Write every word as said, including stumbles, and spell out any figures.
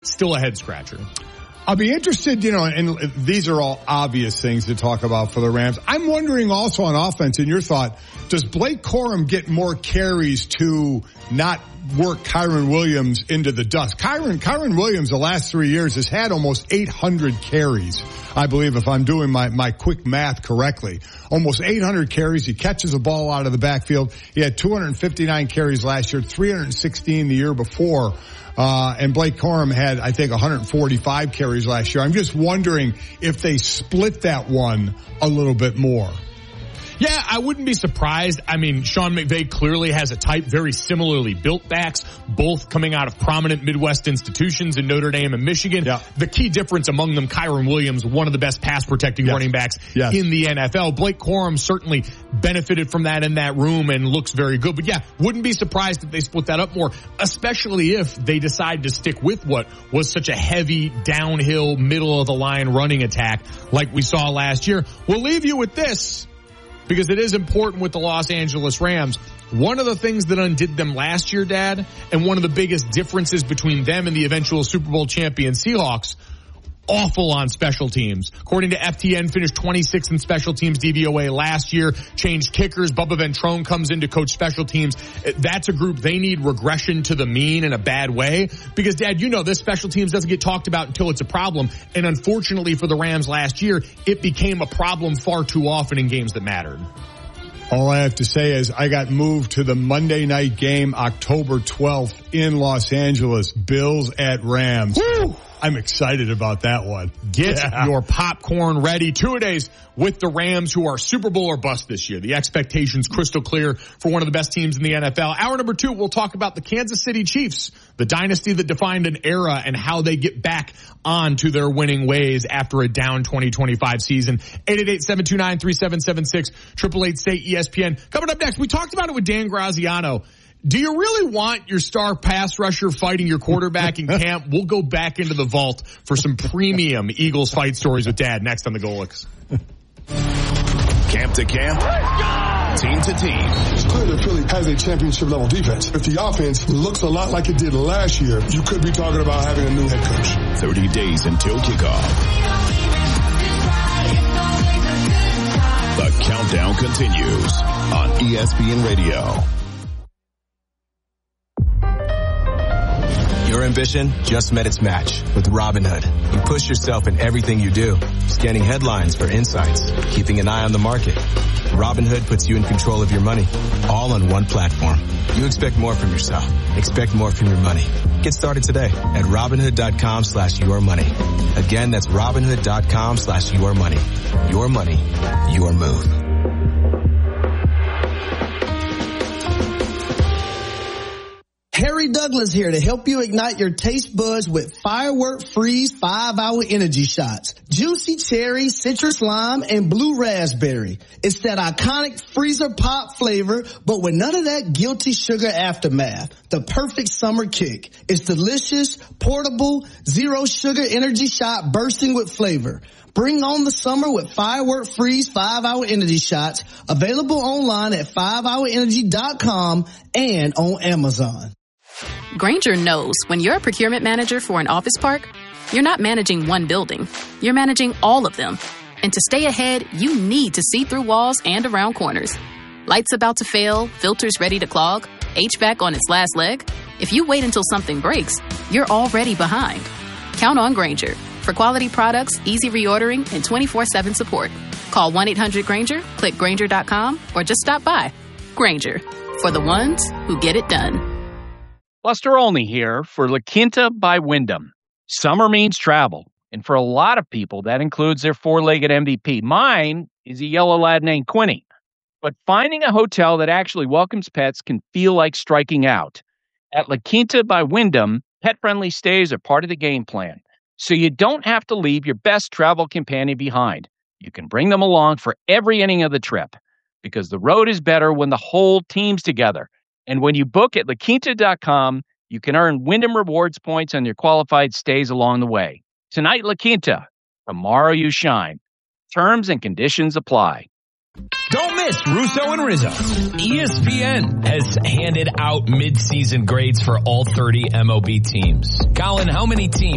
still a head scratcher. I'll be interested, you know, and these are all obvious things to talk about for the Rams. I'm wondering also on offense, in your thought, does Blake Corum get more carries to not work Kyren Williams into the dust? Kyren, Kyren Williams the last three years has had almost eight hundred carries, I believe, if I'm doing my, my quick math correctly. Almost eight hundred carries. He catches a ball out of the backfield. He had two hundred fifty-nine carries last year, three hundred sixteen the year before. Uh, and Blake Corum had, I think, one hundred forty-five carries last year. I'm just wondering if they split that one a little bit more. Yeah, I wouldn't be surprised. I mean, Sean McVay clearly has a type, very similarly built backs, both coming out of prominent Midwest institutions in Notre Dame and Michigan. Yeah. The key difference among them, Kyren Williams, one of the best pass protecting yes. running backs yes. in the N F L. Blake Corum certainly benefited from that in that room and looks very good. But yeah, wouldn't be surprised if they split that up more, especially if they decide to stick with what was such a heavy downhill middle of the line running attack like we saw last year. We'll leave you with this, because it is important with the Los Angeles Rams. One of the things that undid them last year, Dad, and one of the biggest differences between them and the eventual Super Bowl champion Seahawks, awful on special teams. According to F T N, finished twenty-sixth in special teams D V O A last year, changed kickers. Bubba Ventrone comes in to coach special teams. That's a group they need regression to the mean in a bad way, because, Dad, you know this special teams doesn't get talked about until it's a problem. And unfortunately for the Rams last year, it became a problem far too often in games that mattered. All I have to say is I got moved to the Monday night game, October twelfth in Los Angeles, Bills at Rams. Woo! I'm excited about that one. Get yeah. your popcorn ready. Two-a-days with the Rams, who are Super Bowl or bust this year. The expectations crystal clear for one of the best teams in the N F L. Hour number two, we'll talk about the Kansas City Chiefs, the dynasty that defined an era, and how they get back onto their winning ways after a down twenty twenty-five season. eight eight eight, seven two nine, three seven seven six, eight eight eight, say E S P N. Coming up next, we talked about it with Dan Graziano. Do you really want your star pass rusher fighting your quarterback in camp? We'll go back into the vault for some premium Eagles fight stories with Dad next on the Golics. Camp to camp, team to team. It's clear that Philly has a championship level defense. If the offense looks a lot like it did last year, you could be talking about having a new head coach. thirty days until kickoff. The countdown continues on E S P N Radio. Your ambition just met its match with Robinhood. You push yourself in everything you do, scanning headlines for insights, keeping an eye on the market. Robinhood puts you in control of your money, all on one platform. You expect more from yourself. Expect more from your money. Get started today at Robinhood.com slash your money. Again, that's Robinhood.com slash your money. Your money, your move. Harry Douglas here to help you ignite your taste buds with Firework Freeze five hour energy shots. Juicy cherry, citrus lime, and blue raspberry. It's that iconic freezer pop flavor, but with none of that guilty sugar aftermath. The perfect summer kick. It's delicious, portable, zero sugar energy shot bursting with flavor. Bring on the summer with Firework Freeze five hour energy shots. Available online at five hour energy dot com and on Amazon. Grainger knows when you're a procurement manager for an office park, you're not managing one building. You're managing all of them. And to stay ahead, you need to see through walls and around corners. Lights about to fail, filters ready to clog, H V A C on its last leg. If you wait until something breaks, you're already behind. Count on Grainger for quality products, easy reordering, and twenty-four seven support. Call one eight hundred Grainger, click Grainger dot com, or just stop by. Grainger, for the ones who get it done. Buster Olney here for La Quinta by Wyndham. Summer means travel, and for a lot of people, that includes their four-legged M V P. Mine is a yellow lad named Quinny. But finding a hotel that actually welcomes pets can feel like striking out. At La Quinta by Wyndham, pet-friendly stays are part of the game plan, so you don't have to leave your best travel companion behind. You can bring them along for every inning of the trip, because the road is better when the whole team's together. And when you book at La Quinta dot com, you can earn Wyndham Rewards points on your qualified stays along the way. Tonight, La Quinta. Tomorrow, you shine. Terms and conditions apply. Don't miss Russo and Rizzo. E S P N has handed out midseason grades for all thirty M L B teams. Colin, how many teams